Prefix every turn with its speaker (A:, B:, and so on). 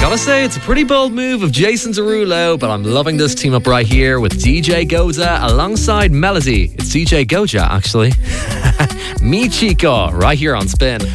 A: Gotta say, it's a pretty bold move of Jason Derulo, but I'm loving this team up right here with DJ Goza alongside Melody. It's DJ Goja, actually. Me Chico, right here on Spin.